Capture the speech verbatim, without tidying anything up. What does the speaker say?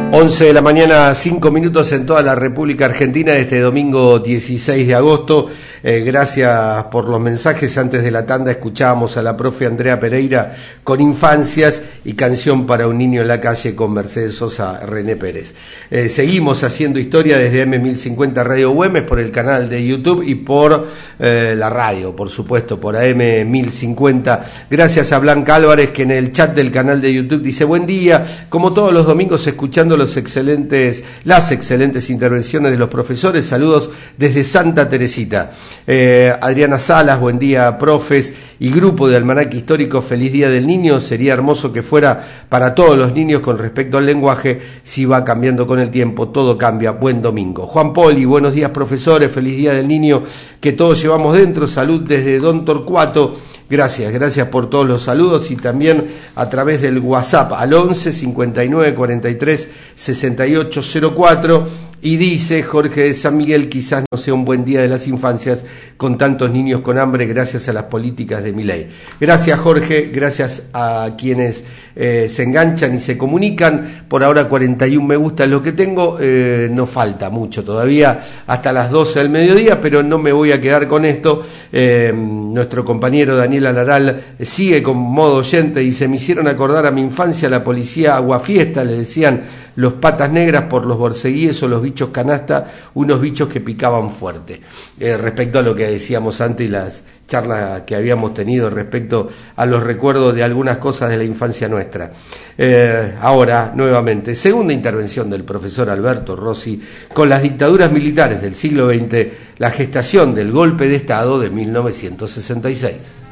once de la mañana, cinco minutos en toda la República Argentina, este domingo dieciséis de agosto. Eh, gracias por los mensajes. Antes de la tanda escuchábamos a la profe Andrea Pereira con Infancias y Canción para un niño en la calle con Mercedes Sosa, René Pérez. Eh, seguimos haciendo historia desde eme mil cincuenta Radio Güemes, por el canal de YouTube y por eh, la radio, por supuesto, por A M mil cincuenta. Gracias a Blanca Álvarez, que en el chat del canal de YouTube dice: buen día, como todos los domingos escuchando los excelentes, las excelentes intervenciones de los profesores. Saludos desde Santa Teresita. Eh, Adriana Salas, buen día, profes y grupo de Almanaque Histórico, feliz día del niño. Sería hermoso que fuera para todos los niños con respecto al lenguaje, si va cambiando con el tiempo, todo cambia. Buen domingo. Juan Poli, buenos días, profesores, feliz día del niño que todos llevamos dentro. Salud desde Don Torcuato. Gracias, gracias por todos los saludos y también a través del WhatsApp al once cincuenta y nueve cuarenta y tres sesenta y ocho cero cuatro. Y dice Jorge de San Miguel: quizás no sea un buen día de las infancias con tantos niños con hambre gracias a las políticas de Milei. Gracias, Jorge, gracias a quienes eh, se enganchan y se comunican. Por ahora cuarenta y un me gusta es lo que tengo, eh, no falta mucho todavía hasta las doce del mediodía, pero no me voy a quedar con esto. Eh, nuestro compañero Daniel Alaral sigue con modo oyente, dice: me hicieron acordar a mi infancia la policía Aguafiesta, le decían los patas negras por los borceguíes o los bichos canasta, unos bichos que picaban fuerte. Eh, respecto a lo que decíamos antes y las charlas que habíamos tenido respecto a los recuerdos de algunas cosas de la infancia nuestra. Eh, ahora, nuevamente, segunda intervención del profesor Alberto Rossi con las dictaduras militares del siglo veinte, la gestación del golpe de Estado de mil novecientos sesenta y seis.